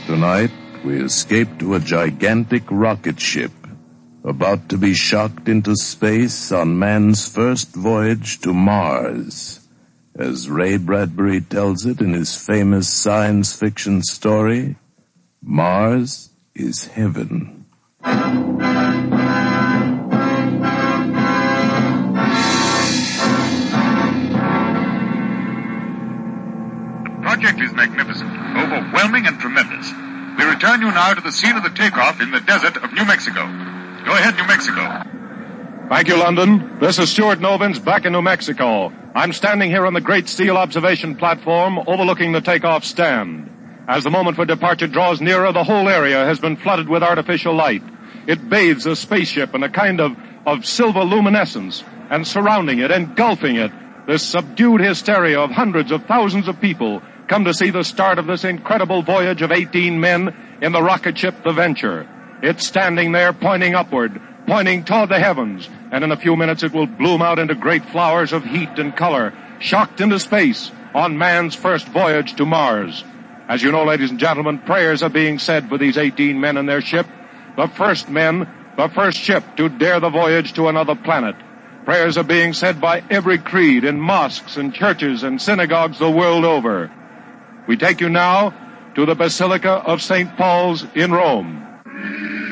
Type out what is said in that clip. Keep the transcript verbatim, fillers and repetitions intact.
Tonight, we escape to a gigantic rocket ship, about to be shocked into space on man's first voyage to Mars. As Ray Bradbury tells it in his famous science fiction story, Mars is heaven. Project is magnificent, overwhelming and tremendous. We return you now to the scene of the takeoff in the desert of New Mexico. Go ahead, New Mexico. Thank you, London. This is Stuart Novins back in New Mexico. I'm standing here on the Great Steel Observation Platform overlooking the takeoff stand. As the moment for departure draws nearer, the whole area has been flooded with artificial light. It bathes the spaceship in a kind of, of silver luminescence, and surrounding it, engulfing it, this subdued hysteria of hundreds of thousands of people come to see the start of this incredible voyage of eighteen men in the rocket ship The Venture. It's standing there pointing upward, pointing toward the heavens, and in a few minutes it will bloom out into great flowers of heat and color, shocked into space on man's first voyage to Mars. As you know, ladies and gentlemen, prayers are being said for these eighteen men and their ship, the first men, the first ship to dare the voyage to another planet. Prayers are being said by every creed in mosques and churches and synagogues the world over. We take you now to the Basilica of Saint Paul's in Rome.